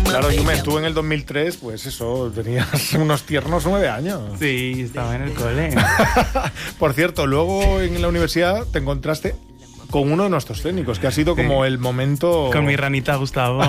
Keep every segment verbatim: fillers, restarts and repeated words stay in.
Claro, Yume, tú en el dos mil tres, pues eso, tenías unos tiernos nueve años. Sí, estaba en el cole. Por cierto, luego en la universidad te encontraste con uno de nuestros técnicos, que ha sido como sí. el momento... Con mi ranita Gustavo.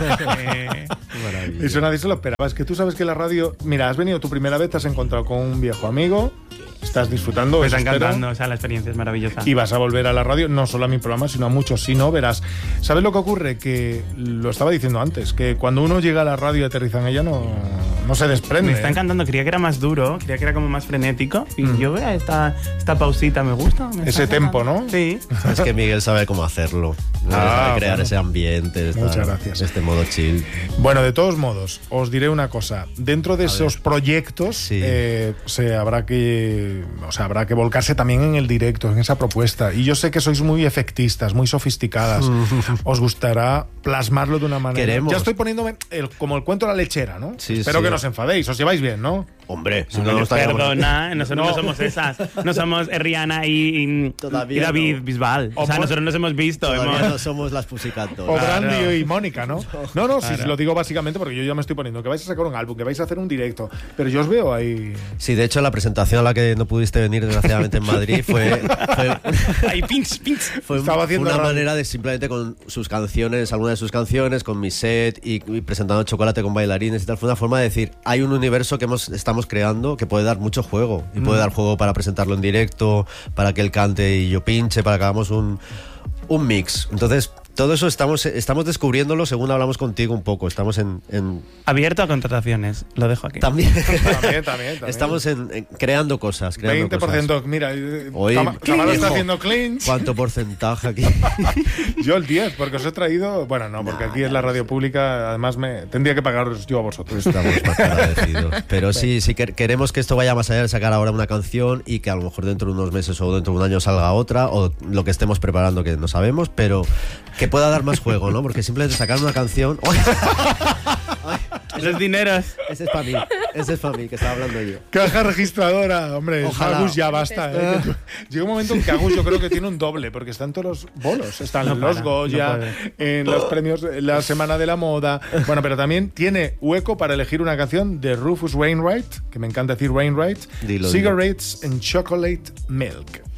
eh, Eso nadie se lo esperaba. Es que tú sabes que la radio... Mira, has venido tu primera vez, te has encontrado con un viejo amigo, estás disfrutando. Me está encantando, o sea, la experiencia es maravillosa. Y vas a volver a la radio, no solo a mi programa, sino a muchos. Si no, verás. ¿Sabes lo que ocurre? Que lo estaba diciendo antes, que cuando uno llega a la radio y aterriza en ella, no, no se desprende. Me está encantando, creía que era más duro, creía que era como más frenético. Y mm. yo veo esta, esta pausita, me gusta. Me Ese tempo, ¿no? Sí. Es que Miguel sabe cómo hacerlo. Ah, sabe crear bueno. ese ambiente, esta, Muchas gracias. este modo chill. Bueno, de todos modos, os diré una cosa. Dentro de a esos ver. proyectos, sí. eh, se habrá que, o sea, habrá que volcarse también en el directo, en esa propuesta. Y yo sé que sois muy efectistas, muy sofisticadas. Os gustará plasmarlo de una manera. Queremos. Ya estoy poniéndome el, como el cuento de la lechera, ¿no? Sí, Espero sí. que no os enfadéis. Os lleváis bien, ¿no? Hombre, si no, no, no perdona, nosotros no. no somos esas. No somos Rihanna y, y, y David no. Bisbal. O, o sea, nosotros nos hemos visto. Todavía hemos... no somos las Pussycat Dolls. O Brandy claro. y Mónica, ¿no? No, no, claro. sí, lo digo básicamente porque yo ya me estoy poniendo que vais a sacar un álbum, que vais a hacer un directo, pero yo os veo ahí... Sí, de hecho la presentación a la que no pudiste venir desgraciadamente en Madrid fue... fue ahí, pinch, pinch. Fue, Estaba haciendo fue una radio. manera de simplemente con sus canciones, algunas de sus canciones, con mi set y, y presentando Chocolate con bailarines y tal. Fue una forma de decir, hay un universo que hemos, estamos creando que puede dar mucho juego. Y mm. puede dar juego para presentarlo en directo, para que él cante y yo pinche, para que hagamos un, un mix. Entonces... todo eso estamos, estamos descubriéndolo según hablamos contigo un poco. Estamos en... en... Abierto a contrataciones, lo dejo aquí. También. también, también, también. Estamos en, en, creando cosas. Creando veinte por ciento, cosas. Mira, Oye, Tamara está haciendo clinch. ¿Cuánto porcentaje aquí? Yo el diez, porque os he traído... Bueno, no, porque nah, aquí es la radio pública, además me tendría que pagaros yo a vosotros. Estamos más agradecidos. Pero sí, sí que queremos que esto vaya más allá de sacar ahora una canción y que a lo mejor dentro de unos meses o dentro de un año salga otra, o lo que estemos preparando que no sabemos, pero que pueda dar más juego, ¿no? Porque simplemente sacar una canción... Los dineros. Ese es para mí, ese es para mí, que estaba hablando yo. Caja registradora, hombre. Ojalá. Agus ya basta. ¿eh? Llega un momento en que Agus yo creo que tiene un doble, porque están todos los bolos. Están no los para, Goya, no en los premios, en la Semana de la Moda. Bueno, pero también tiene hueco para elegir una canción de Rufus Wainwright, que me encanta decir Wainwright. Dilo, Cigarettes dilo. and Chocolate Milk.